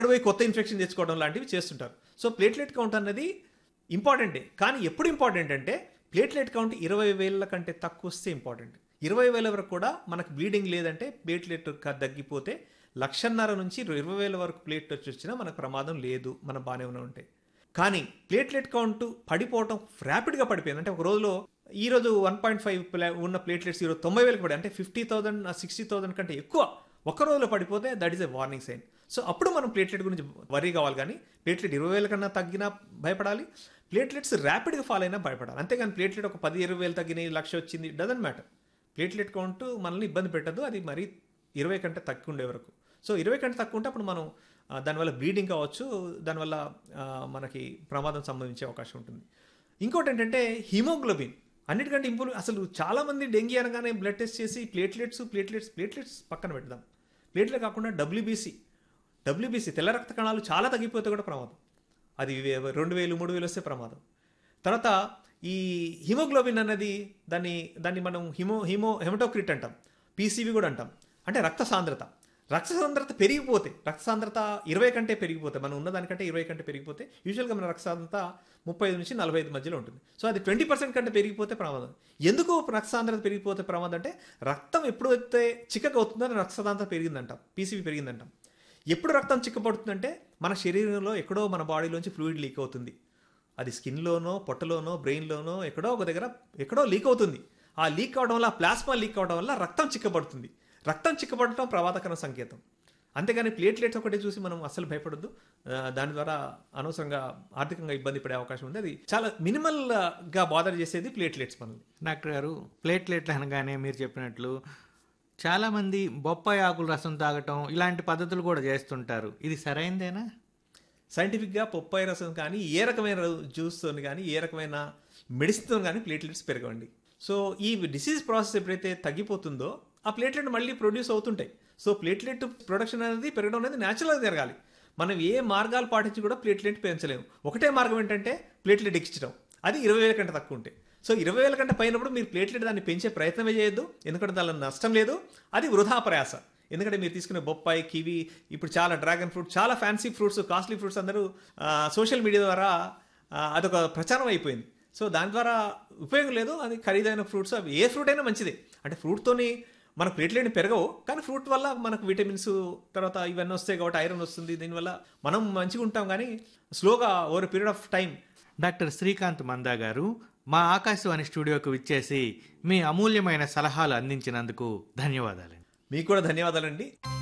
పోయి కొత్త ఇన్ఫెక్షన్ తెచ్చుకోవడం లాంటివి చేస్తుంటారు. సో ప్లేట్లెట్ కౌంట్ అన్నది ఇంపార్టెంటే. కానీ ఎప్పుడు ఇంపార్టెంట్ అంటే ప్లేట్లెట్ కౌంట్ 20,000 కంటే తక్కువ వస్తే ఇంపార్టెంట్. 20,000 వరకు కూడా మనకు బ్లీడింగ్ లేదంటే ప్లేట్లెట్ తగ్గిపోతే 1,50,000 నుంచి 20,000 వరకు ప్లేట్లెట్స్ వచ్చినా మనకు ప్రమాదం లేదు, మనం బాగానే ఉంటే. కానీ ప్లేట్లెట్ కౌంట్ పడిపోవటం ర్యాపిడ్గా పడిపోయింది. అంటే ఒక రోజులో ఈరోజు 1.5 ఉన్న ప్లేట్లెట్స్ ఈరోజు 90,000 పడి, అంటే 50,000 60,000 కంటే ఎక్కువ ఒక్క రోజులో పడిపోతే that is a warning sign. So అప్పుడు మనం ప్లేట్లెట్ గురించి వరీ కావాలి. కానీ ప్లేట్లెట్ 20,000 కన్నా తగ్గినా భయపడాలి, ప్లేట్లెట్స్ ర్యాపిడ్గా ఫాల్ అయినా భయపడాలి. అంతేగాని ప్లేట్లెట్ ఒక 10-20,000 తగ్గినాయి, 1,00,000 వచ్చింది, డజంట్ మ్యాటర్. ప్లేట్లెట్ కౌంట్ మనల్ని ఇబ్బంది పెట్టదు, అది మరీ 20 కంటే తక్కువ ఉండే వరకు. సో 20 కంటే తక్కువ ఉంటే అప్పుడు మనం దానివల్ల బ్లీడింగ్ కావచ్చు, దానివల్ల మనకి ప్రమాదం సంభవించే అవకాశం ఉంటుంది. ఇంకోటి ఏంటంటే హిమోగ్లోబిన్ అన్నిటికంటే అసలు చాలామంది డెంగీ అనగానే బ్లడ్ టెస్ట్ చేసి ప్లేట్లెట్స్ పక్కన పెడదాం. ప్లేట్లెట్ కాకుండా డబ్ల్యూబీసీ తెల్ల రక్త కణాలు చాలా తగ్గిపోతే కూడా ప్రమాదం. అది 2,000 3,000 వస్తే ప్రమాదం. తర్వాత ఈ హిమోగ్లోబిన్ అన్నది దాన్ని మనం హెమటోక్రిట్ అంటాం, పీసీబీ కూడా అంటాం. అంటే రక్త సాంద్రత పెరిగిపోతే, రక్త సాంద్రత 20 కంటే పెరిగిపోతే, మనం ఉన్నదానికంటే 20 కంటే పెరిగిపోతే, యూజువల్గా మన రక్త సాంద్రత 35 నుంచి 45 మధ్యలో ఉంటుంది. సో అది 20% కంటే పెరిగిపోతే ప్రమాదం. ఎందుకు రక్త సాంద్రత పెరిగిపోతే ప్రమాదం అంటే రక్తం ఎప్పుడైతే చిక్కగా అవుతుందో రక్త సాంద్రత పెరిగిందంటాం, పీసీబీ పెరిగిందంటాం. ఎప్పుడు రక్తం చిక్కపడుతుందంటే మన శరీరంలో ఎక్కడో మన బాడీలోంచి ఫ్లూయిడ్ లీక్ అవుతుంది. అది స్కిన్లోనో, పొట్టలోనో, బ్రెయిన్లోనో ఎక్కడో ఒక దగ్గర ఎక్కడో లీక్ అవుతుంది. ఆ లీక్ అవడం వల్ల, ప్లాస్మా లీక్ అవడం వల్ల రక్తం చిక్కబడుతుంది. రక్తం చిక్కబడటం ప్రమాదకర సంకేతం. అంతేగాని ప్లేట్లెట్స్ ఒకటే చూసి మనం అస్సలు భయపడద్దు. దాని ద్వారా అనవసరంగా ఆర్థికంగా ఇబ్బంది పడే అవకాశం ఉంది. అది చాలా మినిమల్గా బాదర్ చేసేది ప్లేట్లెట్స్ మనల్ని. డాక్టర్ గారు, ప్లేట్లెట్లు అనగానే మీరు చెప్పినట్లు చాలామంది బొప్పాయి ఆకుల రసం తాగటం ఇలాంటి పద్ధతులు కూడా చేస్తుంటారు. ఇది సరైందేనా? సైంటిఫిక్గా బొప్పాయి రసం కానీ, ఏ రకమైన జ్యూస్తో కానీ, ఏ రకమైన మెడిసిన్తో కానీ ప్లేట్లెట్స్ పెరగవండి. సో ఈ డిసీజ్ ప్రాసెస్ ఎప్పుడైతే తగ్గిపోతుందో ఆ ప్లేట్లెట్ మళ్ళీ ప్రొడ్యూస్ అవుతుంటాయి. సో ప్లేట్లెట్ ప్రొడక్షన్ అనేది పెరగడం అనేది న్యాచురల్గా జరగాలి. మనం ఏ మార్గాలు పాటించి కూడా ప్లేట్లెట్ పెంచలేము. ఒకటే మార్గం ఏంటంటే ప్లేట్లెట్ ఎక్కించడం. అది 20,000 కంటే తక్కువ ఉంటే. సో 20,000 కంటే పైనప్పుడు మీరు ప్లేట్లెట్ దాన్ని పెంచే ప్రయత్నమే చేయొద్దు, ఎందుకంటే దానిలో నష్టం లేదు, అది వృధా ప్రయాస. ఎందుకంటే మీరు తీసుకునే బొప్పాయి, కివి, ఇప్పుడు చాలా డ్రాగన్ ఫ్రూట్, చాలా ఫ్యాన్సీ ఫ్రూట్స్, కాస్ట్లీ ఫ్రూట్స్ అందరూ సోషల్ మీడియా ద్వారా అదొక ప్రచారం అయిపోయింది. సో దాని ద్వారా ఉపయోగం లేదు. అది ఖరీదైన ఫ్రూట్స్, అవి ఏ ఫ్రూట్ అయినా మంచిదే. అంటే ఫ్రూట్తోని మన ప్లేట్లెట్ని పెరగవు, కానీ ఫ్రూట్ వల్ల మనకు విటమిన్స్ తర్వాత ఇవన్నీ వస్తాయి కాబట్టి ఐరన్ వస్తుంది. దీనివల్ల మనం మంచిగా ఉంటాం, కానీ స్లోగా over period of time. Doctor Srikanth మందా గారు, మా ఆకాశవాణి స్టూడియోకి విచ్చేసి మీ అమూల్యమైన సలహాలు అందించినందుకు ధన్యవాదాలు. మీకు కూడా ధన్యవాదాలండి.